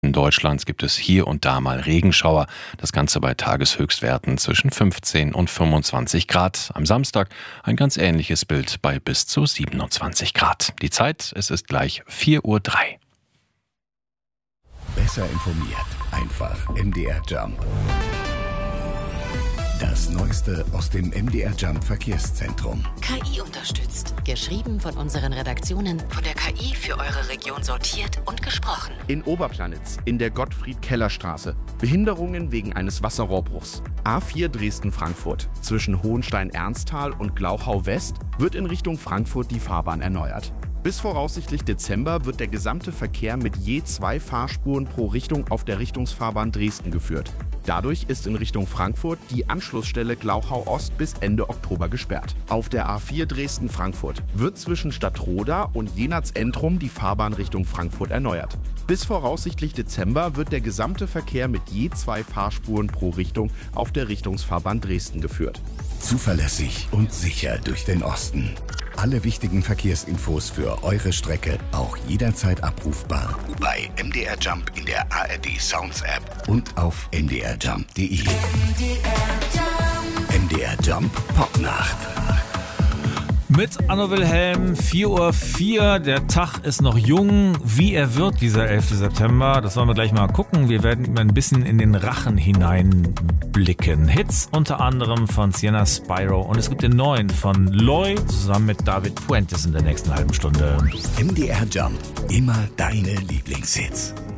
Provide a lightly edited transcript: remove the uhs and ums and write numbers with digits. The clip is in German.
Deutschlands gibt es hier und da mal Regenschauer. Das Ganze bei Tageshöchstwerten zwischen 15 und 25 Grad. Am Samstag ein ganz ähnliches Bild bei bis zu 27 Grad. Die Zeit, es ist gleich 4:03 Uhr. Besser informiert, einfach MDR Jump. Das Neueste aus dem MDR Jump Verkehrszentrum. KI unterstützt. Geschrieben von unseren Redaktionen. Von der KI für eure Region sortiert und gesprochen. In Oberplanitz, in der Gottfried-Keller-Straße. Behinderungen wegen eines Wasserrohrbruchs. A4 Dresden-Frankfurt. Zwischen Hohenstein-Ernsthal und Glauchau-West wird in Richtung Frankfurt die Fahrbahn erneuert. Bis voraussichtlich Dezember wird der gesamte Verkehr mit je 2 Fahrspuren pro Richtung auf der Richtungsfahrbahn Dresden geführt. Dadurch ist in Richtung Frankfurt die Anschlussstelle Glauchau Ost bis Ende Oktober gesperrt. Auf der A4 Dresden-Frankfurt wird zwischen Stadtroda und Jenatz-Entrum die Fahrbahn Richtung Frankfurt erneuert. Bis voraussichtlich Dezember wird der gesamte Verkehr mit je 2 Fahrspuren pro Richtung auf der Richtungsfahrbahn Dresden geführt. Zuverlässig und sicher durch den Osten. Alle wichtigen Verkehrsinfos für eure Strecke auch jederzeit abrufbar bei MDR Jump in der ARD Sounds App und auf mdrjump.de. MDR Jump Popnacht. Mit Anno Wilhelm, 4:04 Uhr. Der Tag ist noch jung. Wie er wird, dieser 11. September, das wollen wir gleich mal gucken. Wir werden ihm ein bisschen in den Rachen hineinblicken. Hits unter anderem von Sienna Spyro. Und es gibt den neuen von Loy zusammen mit David Puentes in der nächsten halben Stunde. MDR Jump. Immer deine Lieblingshits.